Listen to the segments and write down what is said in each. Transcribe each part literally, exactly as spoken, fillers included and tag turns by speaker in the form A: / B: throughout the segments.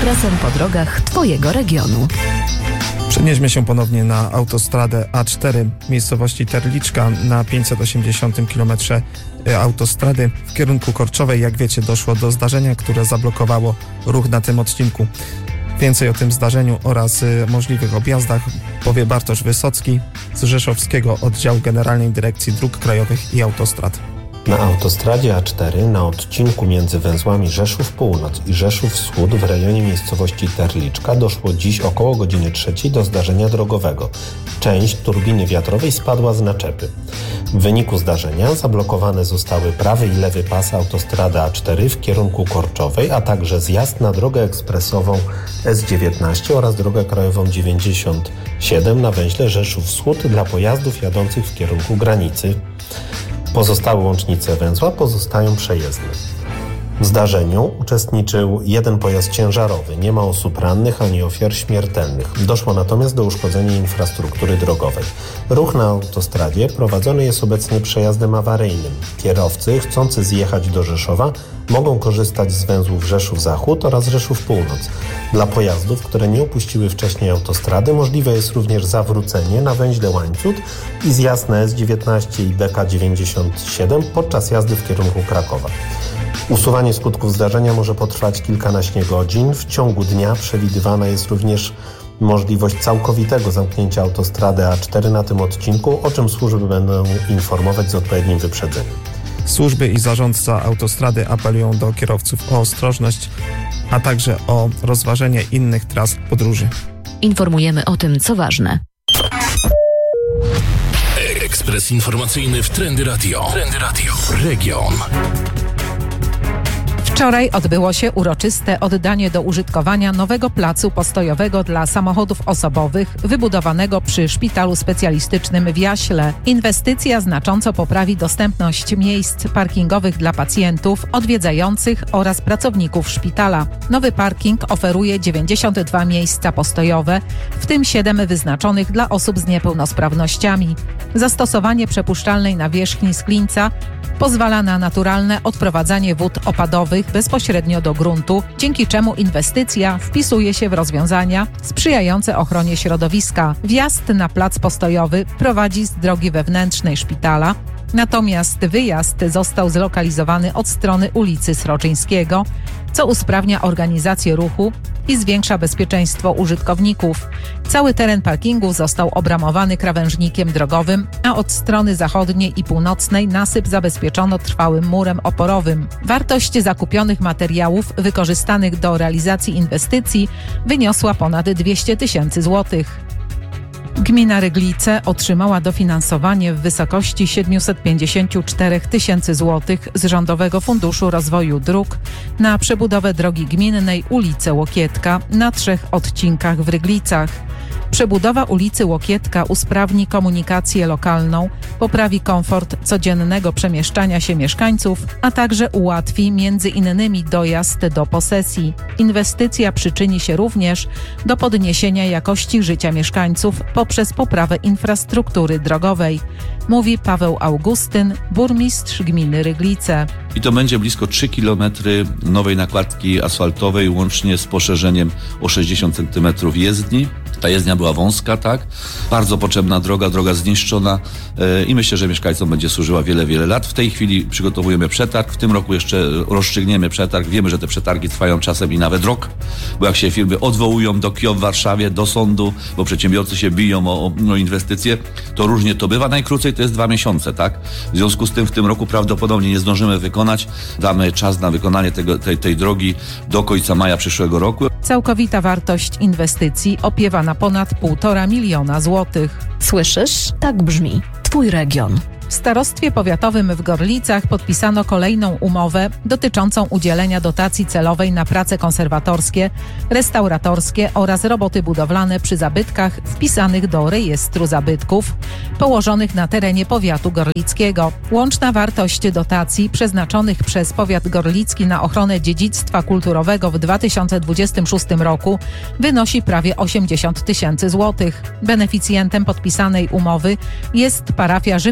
A: ekspresem po drogach Twojego regionu.
B: Przenieśmy się ponownie na autostradę A cztery miejscowości Terliczka na pięćset osiemdziesiątym kilometrze autostrady w kierunku Korczowej. Jak wiecie, doszło do zdarzenia, które zablokowało ruch na tym odcinku. Więcej o tym zdarzeniu oraz y, możliwych objazdach powie Bartosz Wysocki z Rzeszowskiego Oddziału Generalnej Dyrekcji Dróg Krajowych i Autostrad.
C: Na autostradzie A cztery na odcinku między węzłami Rzeszów Północ i Rzeszów Wschód w rejonie miejscowości Terliczka doszło dziś około godziny trzeciej do zdarzenia drogowego. Część turbiny wiatrowej spadła z naczepy. W wyniku zdarzenia zablokowane zostały prawy i lewy pas autostrady A cztery w kierunku Korczowej, a także zjazd na drogę ekspresową S dziewiętnaście oraz drogę krajową dziewięćdziesiąt siedem na węźle Rzeszów Wschód dla pojazdów jadących w kierunku granicy. Pozostałe łącznice węzła pozostają przejezdne. W zdarzeniu uczestniczył jeden pojazd ciężarowy. Nie ma osób rannych ani ofiar śmiertelnych. Doszło natomiast do uszkodzenia infrastruktury drogowej. Ruch na autostradzie prowadzony jest obecnie przejazdem awaryjnym. Kierowcy chcący zjechać do Rzeszowa mogą korzystać z węzłów Rzeszów Zachód oraz Rzeszów Północ. Dla pojazdów, które nie opuściły wcześniej autostrady, możliwe jest również zawrócenie na węźle Łańcut i zjazd na S dziewiętnaście i D K dziewięćdziesiąt siedem podczas jazdy w kierunku Krakowa. Usuwanie skutków zdarzenia może potrwać kilkanaście godzin. W ciągu dnia przewidywana jest również możliwość całkowitego zamknięcia autostrady A cztery na tym odcinku, o czym służby będą informować z odpowiednim wyprzedzeniem.
B: Służby i zarządca autostrady apelują do kierowców o ostrożność, a także o rozważenie innych tras podróży.
A: Informujemy o tym, co ważne.
D: Ekspres informacyjny w Trendy Radio. Trendy Radio. Region.
E: Wczoraj odbyło się uroczyste oddanie do użytkowania nowego placu postojowego dla samochodów osobowych wybudowanego przy Szpitalu Specjalistycznym w Jaśle. Inwestycja znacząco poprawi dostępność miejsc parkingowych dla pacjentów, odwiedzających oraz pracowników szpitala. Nowy parking oferuje dziewięćdziesiąt dwa miejsca postojowe, w tym siedem wyznaczonych dla osób z niepełnosprawnościami. Zastosowanie przepuszczalnej nawierzchni z klińca pozwala na naturalne odprowadzanie wód opadowych bezpośrednio do gruntu, dzięki czemu inwestycja wpisuje się w rozwiązania sprzyjające ochronie środowiska. Wjazd na plac postojowy prowadzi z drogi wewnętrznej szpitala, natomiast wyjazd został zlokalizowany od strony ulicy Sroczyńskiego, co usprawnia organizację ruchu i zwiększa bezpieczeństwo użytkowników. Cały teren parkingu został obramowany krawężnikiem drogowym, a od strony zachodniej i północnej nasyp zabezpieczono trwałym murem oporowym. Wartość zakupionych materiałów wykorzystanych do realizacji inwestycji wyniosła ponad dwieście tysięcy złotych. Gmina Ryglice otrzymała dofinansowanie w wysokości siedemset pięćdziesiąt cztery tysiące złotych z Rządowego Funduszu Rozwoju Dróg na przebudowę drogi gminnej ulicy Łokietka na trzech odcinkach w Ryglicach. Przebudowa ulicy Łokietka usprawni komunikację lokalną, poprawi komfort codziennego przemieszczania się mieszkańców, a także ułatwi między innymi dojazd do posesji. Inwestycja przyczyni się również do podniesienia jakości życia mieszkańców poprzez poprawę infrastruktury drogowej, mówi Paweł Augustyn, burmistrz gminy Ryglice.
F: I to będzie blisko trzy kilometry nowej nakładki asfaltowej, łącznie z poszerzeniem o sześćdziesiąt centymetrów jezdni. Ta jezdnia była wąska, tak? Bardzo potrzebna droga, droga zniszczona yy, i myślę, że mieszkańcom będzie służyła wiele, wiele lat. W tej chwili przygotowujemy przetarg, w tym roku jeszcze rozstrzygniemy przetarg. Wiemy, że te przetargi trwają czasem i nawet rok, bo jak się firmy odwołują do K I O w Warszawie, do sądu, bo przedsiębiorcy się biją o, o inwestycje, to różnie to bywa. Najkrócej to jest dwa miesiące, tak? W związku z tym w tym roku prawdopodobnie nie zdążymy wykonać. Damy czas na wykonanie tego, tej, tej drogi do końca maja przyszłego roku.
E: Całkowita wartość inwestycji opiewa na ponad półtora miliona złotych.
A: Słyszysz? Tak brzmi Twój region.
E: W Starostwie Powiatowym w Gorlicach podpisano kolejną umowę dotyczącą udzielenia dotacji celowej na prace konserwatorskie, restauratorskie oraz roboty budowlane przy zabytkach wpisanych do rejestru zabytków położonych na terenie powiatu gorlickiego. Łączna wartość dotacji przeznaczonych przez powiat gorlicki na ochronę dziedzictwa kulturowego w dwa tysiące dwudziestym szóstym roku wynosi prawie osiemdziesiąt tysięcy złotych. Beneficjentem podpisanej umowy jest parafia rzymskokatolicka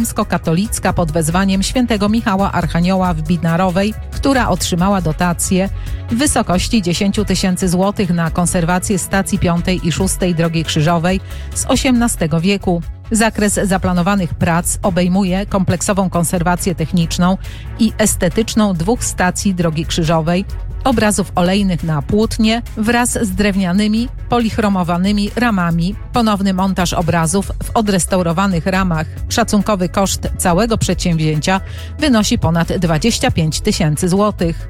E: katolicka pod wezwaniem świętego Michała Archanioła w Binarowej, która otrzymała dotację w wysokości dziesięć tysięcy złotych na konserwację stacji piątej i szóstej Drogi Krzyżowej z osiemnastego wieku. Zakres zaplanowanych prac obejmuje kompleksową konserwację techniczną i estetyczną dwóch stacji Drogi Krzyżowej, obrazów olejnych na płótnie wraz z drewnianymi, polichromowanymi ramami, ponowny montaż obrazów w odrestaurowanych ramach. Szacunkowy koszt całego przedsięwzięcia wynosi ponad dwadzieścia pięć tysięcy złotych.